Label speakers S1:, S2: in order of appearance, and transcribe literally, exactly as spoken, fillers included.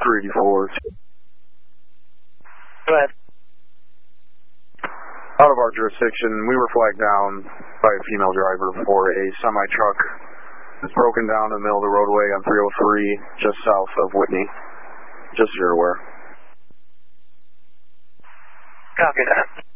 S1: three eighty-four.
S2: Go ahead.
S1: Out of our jurisdiction, we were flagged down by a female driver for a semi-truck that's broken down in the middle of the roadway on three oh three, just south of Whitney. Just so you're aware.
S2: Copy that.